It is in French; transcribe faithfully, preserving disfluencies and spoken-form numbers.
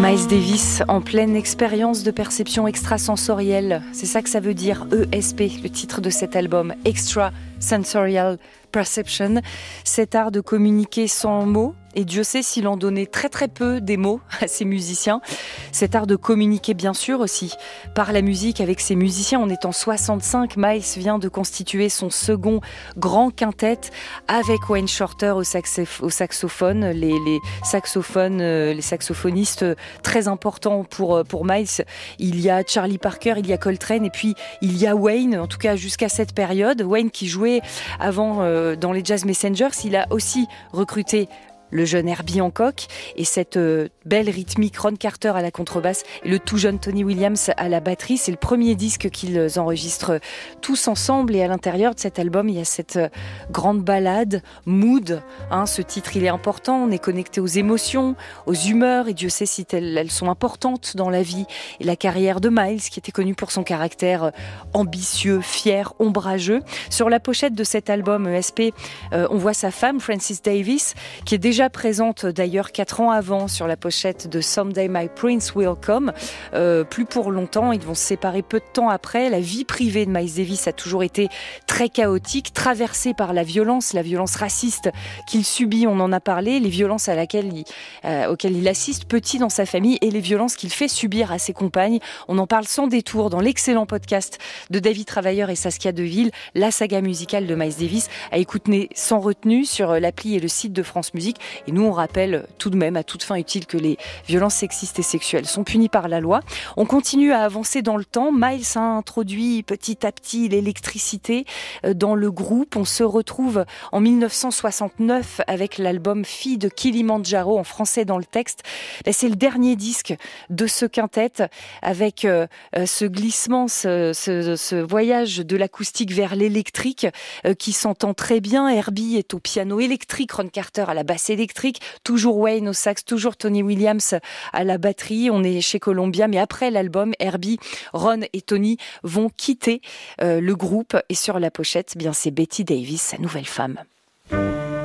Miles Davis en pleine expérience de perception extrasensorielle, c'est ça que ça veut dire, E S P, le titre de cet album, Extra Sensorial Perception, cet art de communiquer sans mots, et Dieu sait s'il en donnait très très peu des mots à ses musiciens. Cet art de communiquer bien sûr aussi par la musique avec ses musiciens. On est en soixante-cinq, Miles vient de constituer son second grand quintet avec Wayne Shorter au, saxof- au saxophone, les, les saxophones, euh, les saxophonistes très importants pour, pour Miles. Il y a Charlie Parker, il y a Coltrane et puis il y a Wayne, en tout cas jusqu'à cette période. Wayne qui jouait avant euh, dans les Jazz Messengers, il a aussi recruté le jeune Herbie Hancock et cette euh, belle rythmique Ron Carter à la contrebasse et le tout jeune Tony Williams à la batterie. C'est le premier disque qu'ils enregistrent tous ensemble et à l'intérieur de cet album, il y a cette euh, grande ballade, Mood. Hein, ce titre, il est important. On est connecté aux émotions, aux humeurs et Dieu sait si elles, elles sont importantes dans la vie et la carrière de Miles qui était connu pour son caractère euh, ambitieux, fier, ombrageux. Sur la pochette de cet album E S P, euh, on voit sa femme, Frances Davis, qui est déjà présente d'ailleurs quatre ans avant sur la pochette de Someday My Prince Will Come. Euh, plus pour longtemps, ils vont se séparer peu de temps après. La vie privée de Miles Davis a toujours été très chaotique, traversée par la violence, la violence raciste qu'il subit, on en a parlé, les violences à laquelle il, euh, auxquelles il assiste petit dans sa famille et les violences qu'il fait subir à ses compagnes. On en parle sans détour dans l'excellent podcast de David Travailleur et Saskia Deville, la saga musicale de Miles Davis, à écouter sans retenue sur l'appli et le site de France Musique. Et nous, on rappelle tout de même, à toute fin utile, que les violences sexistes et sexuelles sont punies par la loi. On continue à avancer dans le temps. Miles a introduit petit à petit l'électricité dans le groupe. On se retrouve en mille neuf cent soixante-neuf avec l'album Fille de Kilimandjaro, en français dans le texte. Là, c'est le dernier disque de ce quintet, avec euh, ce glissement, ce, ce, ce voyage de l'acoustique vers l'électrique euh, qui s'entend très bien. Herbie est au piano électrique, Ron Carter à la basse électrique, toujours Wayne au sax, toujours Tony Williams à la batterie. On est chez Columbia, mais après l'album, Herbie, Ron et Tony vont quitter euh, le groupe et sur la pochette, bien c'est Betty Davis, sa nouvelle femme.